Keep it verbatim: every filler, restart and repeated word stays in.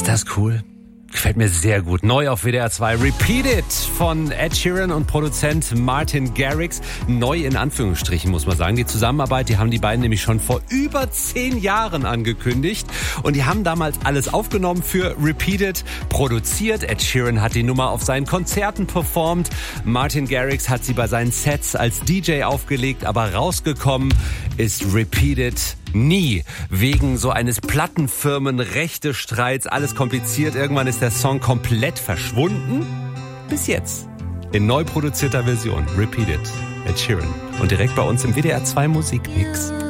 Ist das cool? Gefällt mir sehr gut. Neu auf W D R zwei. Repeat It von Ed Sheeran und Produzent Martin Garrix. Neu in Anführungsstrichen, muss man sagen. Die Zusammenarbeit, die haben die beiden nämlich schon vor über zehn Jahren angekündigt. Und die haben damals alles aufgenommen für Repeat It, produziert. Ed Sheeran hat die Nummer auf seinen Konzerten performt. Martin Garrix hat sie bei seinen Sets als D J aufgelegt. Aber rausgekommen ist Repeat It nie. Wegen so eines Plattenfirmen-Rechte-Streits. Alles kompliziert. Irgendwann ist der Song komplett verschwunden. Bis jetzt. In neu produzierter Version. Repeat It. Ed Sheeran. Und direkt bei uns im W D R zwei Musikmix.